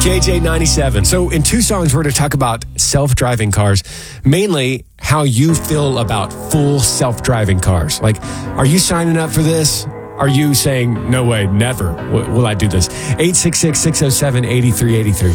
JJ97. So in 2 songs, we're going to talk about self-driving cars, mainly how you feel about full self-driving cars. Like, are you signing up for this? Are you saying, no way, never will I do this? 866-607-8383.